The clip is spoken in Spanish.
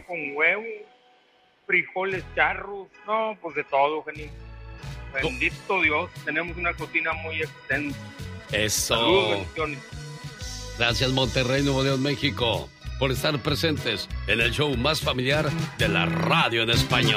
con huevo, frijoles charros, no, pues de todo, genio. Bendito Dios, tenemos una cocina muy extensa. Eso. Saludos, bendiciones. Gracias, Monterrey, Nuevo León, México, por estar presentes en el show más familiar de la radio en español.